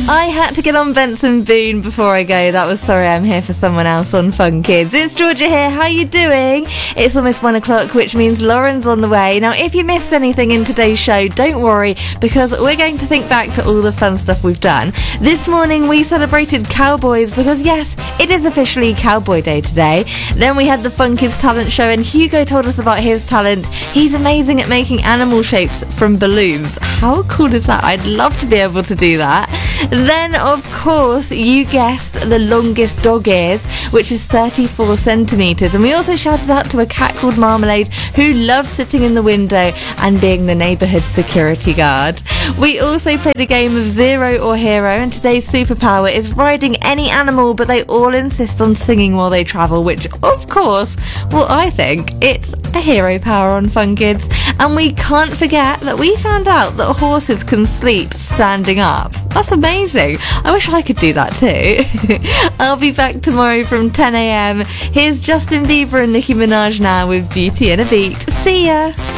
I had to get on Benson Boone before I go. That was Sorry I'm Here for Someone Else on Fun Kids. It's Georgia here. How you doing? It's almost 1 o'clock, which means Lauren's on the way. Now, if you missed anything in today's show, don't worry, because we're going to think back to all the fun stuff we've done. This morning, we celebrated cowboys because, yes, it is officially Cowboy Day today. Then we had the Fun Kids talent show, and Hugo told us about his talent. He's amazing at making animal shapes from balloons. How cool is that? I'd love to be able to do that. Then, of course, you guessed the longest dog ears, which is 34 centimetres. And we also shouted out to a cat called Marmalade, who loves sitting in the window and being the neighbourhood security guard. We also played a game of Zero or Hero, and today's superpower is riding any animal, but they all insist on singing while they travel, which, of course, well, I think it's a hero power on Fun Kids. And we can't forget that we found out that horses can sleep standing up. That's amazing. I wish I could do that too. I'll be back tomorrow from 10 a.m. Here's Justin Bieber and Nicki Minaj now with Beauty and a Beat. See ya.